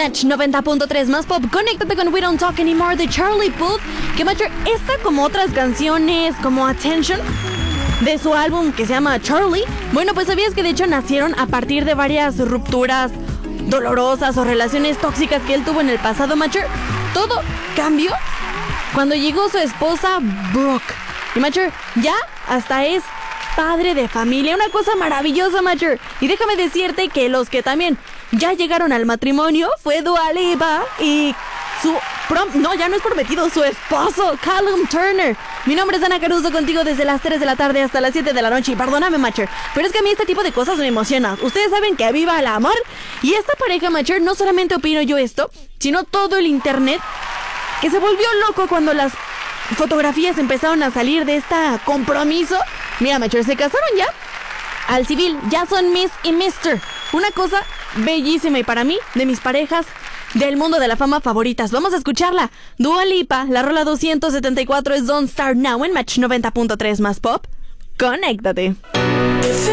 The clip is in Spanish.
Match 90.3 más pop. Conéctate con We Don't Talk Anymore de Charlie Puth. Que Matcher, esta como otras canciones como Attention de su álbum que se llama Charlie. Bueno, pues sabías que de hecho nacieron a partir de varias rupturas dolorosas o relaciones tóxicas que él tuvo en el pasado, Matcher. Todo cambió cuando llegó su esposa Brooke. Y Matcher ya hasta es padre de familia. Una cosa maravillosa, Matcher. Y déjame decirte que los que también ya llegaron al matrimonio fue Dua Lipa y su ya no es prometido, su esposo, Callum Turner. Mi nombre es Ana Caruso, contigo desde las 3 de la tarde hasta las 7 de la noche. Y perdóname, Matcher, pero es que a mí este tipo de cosas me emociona. Ustedes saben que viva el amor. Y esta pareja, Matcher, no solamente opino yo esto, sino todo el internet que se volvió loco cuando las fotografías empezaron a salir de este compromiso. Mira, Matcher, se casaron ya al civil, ya son Miss y Mister. Una cosa bellísima y para mí, de mis parejas del mundo de la fama favoritas. Vamos a escucharla. Dua Lipa, la rola 274 es Don't Start Now en Match 90.3 más pop. Conéctate.